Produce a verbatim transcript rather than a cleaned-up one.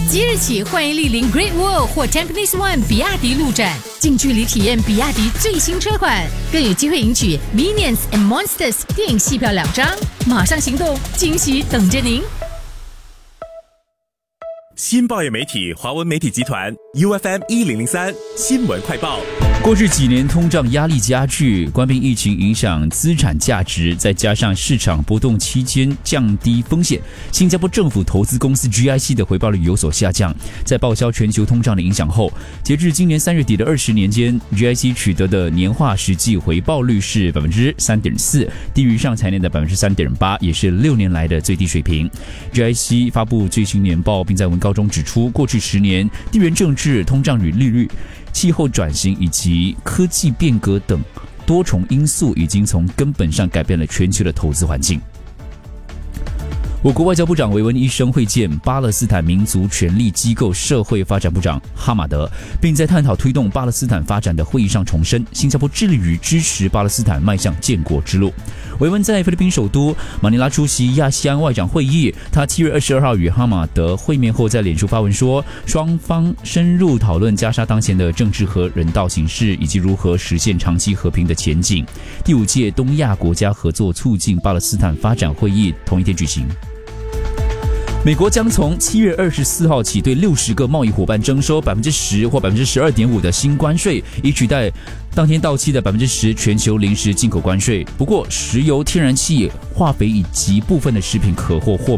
即日起，欢迎莅临 Great Wall 或 Tampines One 比亚迪路展，近距离体验比亚迪最新车款，更有机会赢取 Minions and Monsters 电影戏票两张。马上行动，惊喜等着您！ 新报业媒体华文媒体集团 U F M 一零零三新闻快报。 过去几年通胀压力加剧，冠病疫情影响资产价值，再加上市场波动期间降低风险，新加坡政府投资公司 G I C 的回报率有所下降。在报销全球通胀的影响后，截至今年三月底的二十年间 ，G I C 取得的年化实际回报率是 百分之三点四， 低于上财年的 百分之三点八， 也是六年来的最低水平。G I C 发布最新年报，并在文告中指出，过去十年地缘政治、通胀与利率、气候转型以及科技变革等多重因素已经从根本上改变了全球的投资环境。我国外交部长维文医生会见巴勒斯坦民族权利机构社会发展部长哈马德，并在探讨推动巴勒斯坦发展的会议上重申，新加坡致力于支持巴勒斯坦迈向建国之路。维文在菲律宾首都马尼拉出席亚细安外长会议，他七月二十二号与哈马德会面后，在脸书发文说，双方深入讨论加沙当前的政治和人道形势，以及如何实现长期和平的前景。第五届东亚国家合作促进巴勒斯坦发展会议同一天举行。美国将从七月二十四号起对六十个贸易伙伴征收 百分之十 或 百分之十二点五 的新关税，以取代当天到期的 百分之十 全球临时进口关税。不过，石油、天然气、化肥以及部分的食品可获豁免。